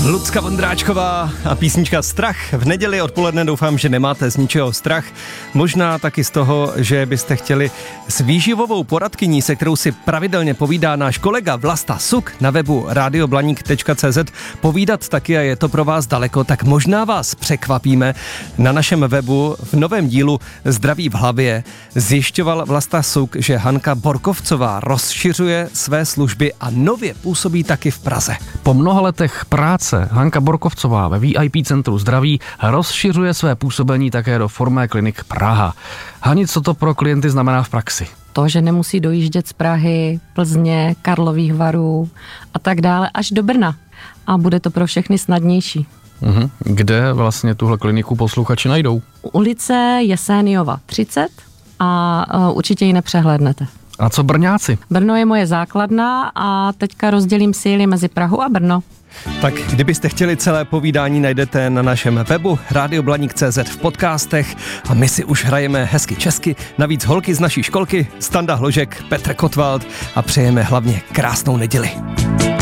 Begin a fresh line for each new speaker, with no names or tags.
Lucka Vondráčková a písnička Strach. V neděli odpoledne doufám, že nemáte z ničeho strach. Možná taky z toho, že byste chtěli s výživovou poradkyní, se kterou si pravidelně povídá náš kolega Vlasta Suk na webu radioblaník.cz, povídat taky a je to pro vás daleko, tak možná vás překvapíme. Na našem webu v novém dílu Zdraví v hlavě zjišťoval Vlasta Suk, že Hanka Borkovcová rozšiřuje své služby a nově působí taky v Praze.
Po mnoha letech práce Hanka Borkovcová ve VIP Centru zdraví rozšiřuje své působení také do Formé klinik Praha. Hani, co to pro klienty znamená v praxi?
To, že nemusí dojíždět z Prahy, Plzně, Karlových Varů a tak dále až do Brna. A bude to pro všechny snadnější.
Kde vlastně tuhle kliniku posluchači najdou?
Ulice Jeséniova 30 a určitě ji nepřehlédnete.
A co Brňáci?
Brno je moje základna a teďka rozdělím síly mezi Prahu a Brno.
Tak kdybyste chtěli celé povídání, najdete na našem webu radioblaník.cz v podcastech a my si už hrajeme hezky česky, navíc holky z naší školky, Standa Hložek, Petr Kotwald a přejeme hlavně krásnou neděli.